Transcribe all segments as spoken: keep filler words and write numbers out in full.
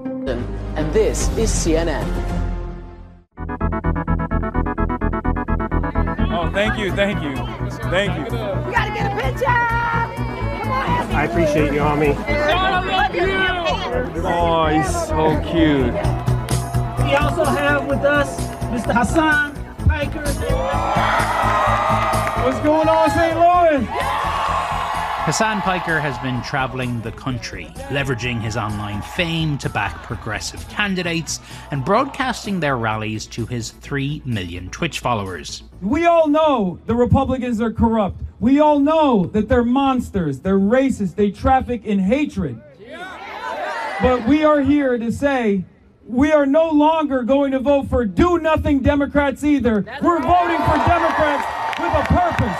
And this is C N N. Oh, thank you, thank you, thank you. We gotta get a picture! Come on! I appreciate you, homie. I love you! Oh, he's so cute. We also have with us Mister Hassan Piker. What's going on, Saint Louis? Hassan Piker has been travelling the country, leveraging his online fame to back progressive candidates and broadcasting their rallies to his three million Twitch followers. We all know the Republicans are corrupt. We all know that they're monsters, they're racist, they traffic in hatred. But we are here to say we are no longer going to vote for do-nothing Democrats either. We're voting for Democrats with a purpose.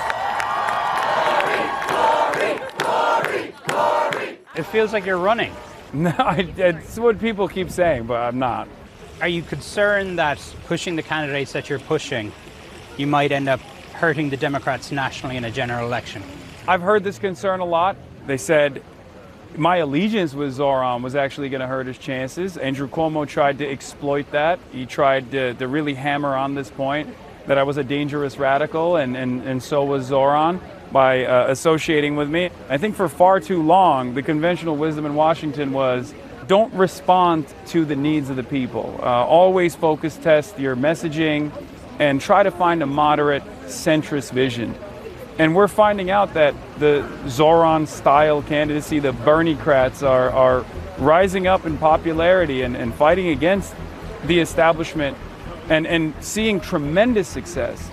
It feels like you're running. No, it's what people keep saying, but I'm not. Are you concerned that pushing the candidates that you're pushing, you might end up hurting the Democrats nationally in a general election? I've heard this concern a lot. They said my allegiance with Zoran was actually going to hurt his chances. Andrew Cuomo tried to exploit that. He tried to, to really hammer on this point that I was a dangerous radical, and, and, and so was Zoran, by uh, associating with me. I think for far too long, the conventional wisdom in Washington was don't respond to the needs of the people. Uh, always focus test your messaging and try to find a moderate centrist vision. And we're finding out that the Zoran-style candidacy, the Bernie-crats, are, are rising up in popularity and, and fighting against the establishment and, and seeing tremendous success.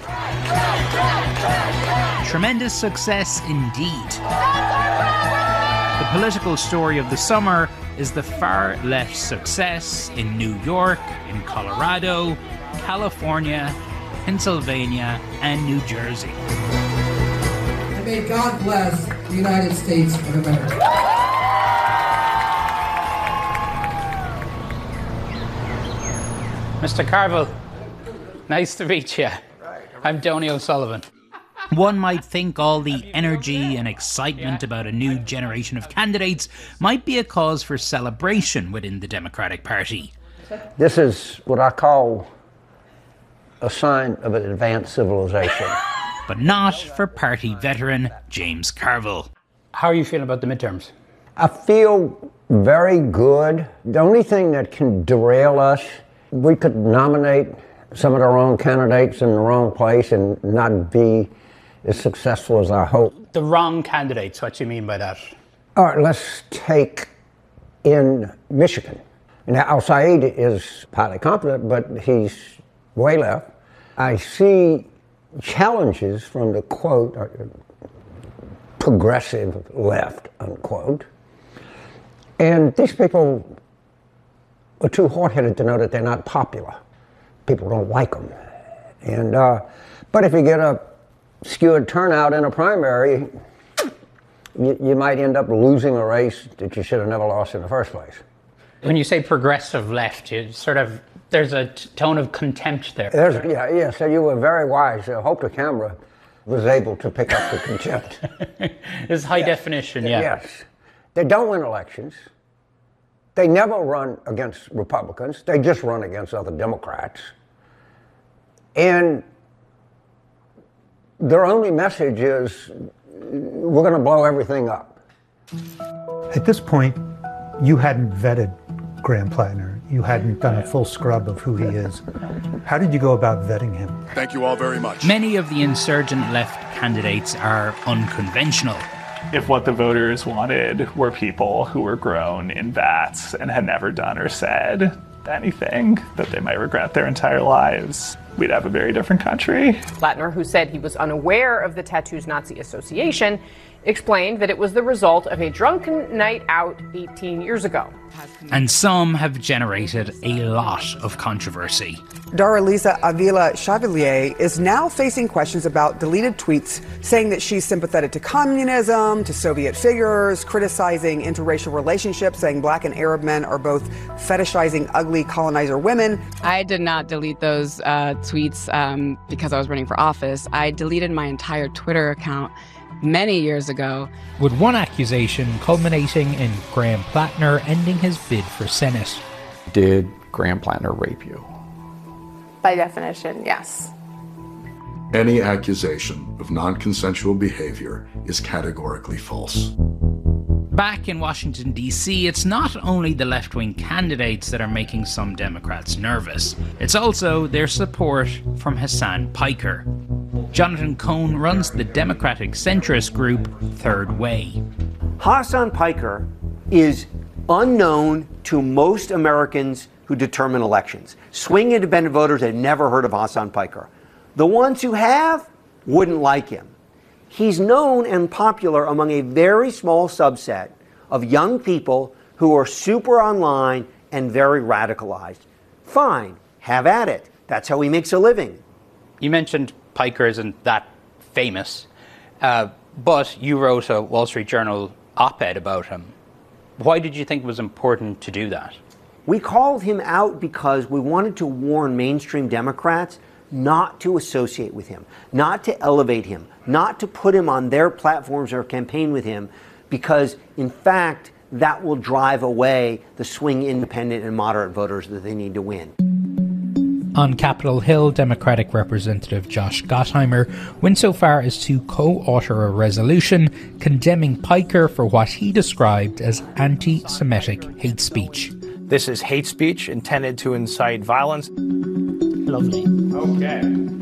Tremendous success indeed. The political story of the summer is the far left success in New York, in Colorado, California, Pennsylvania, and New Jersey. And may God bless the United States of America. Mister Carville, nice to meet you. I'm Donie O'Sullivan. One might think all the energy and excitement about a new generation of candidates might be a cause for celebration within the Democratic Party. This is what I call a sign of an advanced civilization. But not for party veteran James Carville. How are you feeling about the midterms? I feel very good. The only thing that can derail us, we could nominate some of the wrong candidates in the wrong place and not be as successful as I hope. The wrong candidates, what do you mean by that? All right, let's take in Michigan. Now, Al-Said is highly competent, but he's way left. I see challenges from the, quote, progressive left, unquote. And these people are too hard-headed to know that they're not popular. People don't like them. And, uh, but if you get a skewed turnout in a primary, you, you might end up losing a race that you should have never lost in the first place. When you say progressive left, you sort of, there's a t- tone of contempt there. There's, yeah, yeah, so you were very wise. I hope the camera was able to pick up the contempt. It's high yes. definition, yeah. Yes. They don't win elections. They never run against Republicans. They just run against other Democrats. And their only message is, we're going to blow everything up. At this point, you hadn't vetted Graham Plattner. You hadn't done a full scrub of who he is. How did you go about vetting him? Thank you all very much. Many of the insurgent left candidates are unconventional. If what the voters wanted were people who were grown in vats and had never done or said anything that they might regret their entire lives, we'd have a very different country. Plattner, who said he was unaware of the Tattoos Nazi Association, explained that it was the result of a drunken night out eighteen years ago. And some have generated a lot of controversy. Daralisa Avila Chevalier is now facing questions about deleted tweets saying that she's sympathetic to communism, to Soviet figures, criticizing interracial relationships, saying black and Arab men are both fetishizing ugly colonizer women. I did not delete those uh, tweets um, because I was running for office. I deleted my entire Twitter account many years ago. With one accusation culminating in Graham Plattner ending his bid for Senate. Did Graham Plattner rape you? By definition, yes. Any accusation of non-consensual behavior is categorically false. Back in Washington, D C, it's not only the left-wing candidates that are making some Democrats nervous. It's also their support from Hasan Piker. Jonathan Cohn runs the Democratic centrist group Third Way. Hasan Piker is unknown to most Americans who determine elections. Swing independent voters have never heard of Hasan Piker. The ones who have wouldn't like him. He's known and popular among a very small subset of young people who are super online and very radicalized. Fine, have at it. That's how he makes a living. You mentioned Piker isn't that famous, uh, but you wrote a Wall Street Journal op-ed about him. Why did you think it was important to do that? We called him out because we wanted to warn mainstream Democrats not to associate with him, not to elevate him, not to put him on their platforms or campaign with him, because, in fact, that will drive away the swing independent and moderate voters that they need to win. On Capitol Hill, Democratic Representative Josh Gottheimer went so far as to co-author a resolution condemning Piker for what he described as anti-Semitic hate speech. This is hate speech intended to incite violence. Lovely. Okay.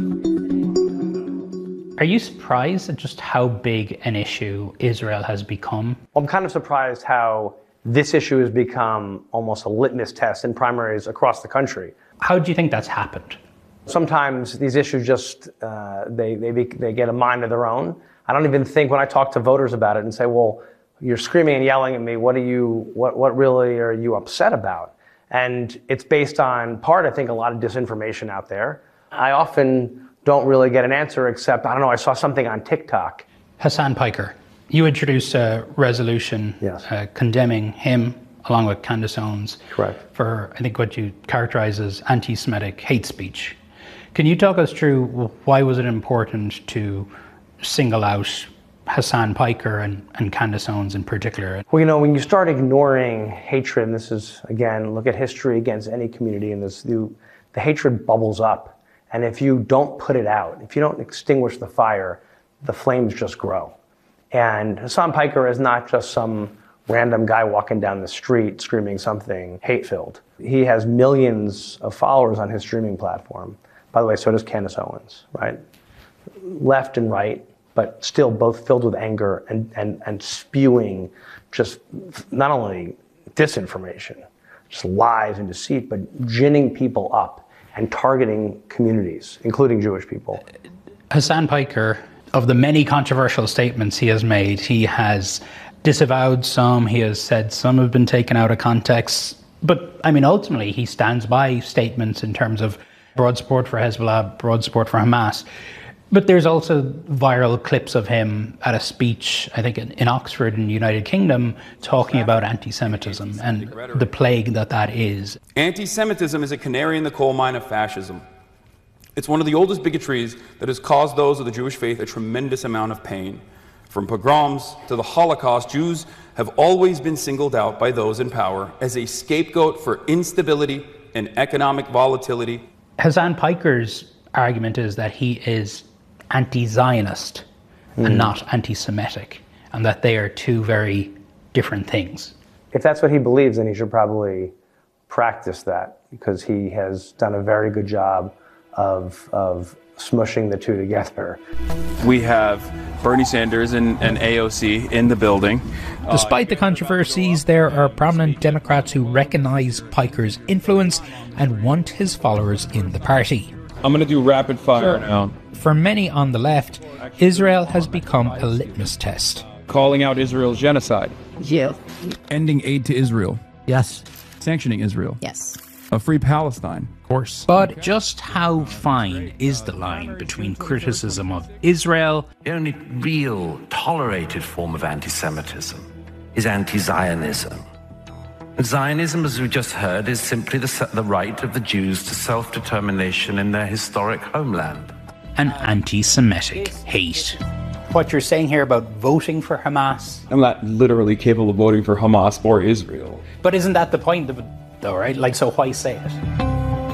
Are you surprised at just how big an issue Israel has become? Well, I'm kind of surprised how this issue has become almost a litmus test in primaries across the country. How do you think that's happened? Sometimes these issues just, uh, they, they, be, they get a mind of their own. I don't even think when I talk to voters about it and say, well, you're screaming and yelling at me, what are you, what, what really are you upset about? And it's based on part, I think, a lot of disinformation out there. I often don't really get an answer except, I don't know, I saw something on TikTok. Hasan Piker, you introduced a resolution yes. uh, condemning him, along with Candace Owens, Correct. for, I think, what you characterize as anti-Semitic hate speech. Can you talk us through why was it important to single out Hasan Piker and, and Candace Owens in particular? Well, you know, when you start ignoring hatred, and this is, again, look at history against any community, and this, the, the hatred bubbles up. And if you don't put it out, if you don't extinguish the fire, the flames just grow. And Hasan Piker is not just some random guy walking down the street screaming something hate-filled. He has millions of followers on his streaming platform. By the way, so does Candace Owens, right? Left and right, but still both filled with anger and, and, and spewing just not only disinformation, just lies and deceit, but ginning people up and targeting communities, including Jewish people. Hasan Piker, of the many controversial statements he has made, he has disavowed some, he has said some have been taken out of context. But, I mean, ultimately, he stands by statements in terms of broad support for Hezbollah, broad support for Hamas. But there's also viral clips of him at a speech, I think in, in Oxford in the United Kingdom, talking about anti-Semitism and the plague that that is. Anti-Semitism is a canary in the coal mine of fascism. It's one of the oldest bigotries that has caused those of the Jewish faith a tremendous amount of pain. From pogroms to the Holocaust, Jews have always been singled out by those in power as a scapegoat for instability and economic volatility. Hasan Piker's argument is that he is anti-Zionist mm. and not anti-Semitic, and that they are two very different things. If that's what he believes, then he should probably practice that, because he has done a very good job of, of smushing the two together. We have Bernie Sanders and, and A O C in the building. Despite the controversies, there are prominent Democrats who recognize Piker's influence and want his followers in the party. I'm going to do rapid fire sure. now. For many on the left, Israel has become a litmus test. Calling out Israel's genocide. Yeah. Ending aid to Israel. Yes. Sanctioning Israel. Yes. A free Palestine. Of course. But just how fine is the line between criticism of Israel? The only real tolerated form of anti-Semitism is anti-Zionism. Zionism, as we just heard, is simply the, the right of the Jews to self-determination in their historic homeland. An anti-Semitic hate. What you're saying here about voting for Hamas? I'm not literally capable of voting for Hamas or Israel. But isn't that the point of though, right? Like, so why say it?